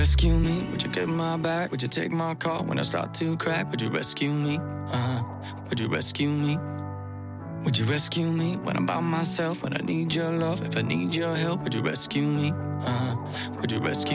rescue me? Would you get my back? Would you take my call when I start to crack? Would you rescue me? Would you rescue me? Would you rescue me when I'm by myself? When I need your love, if I need your help, would you rescue me? Would you rescue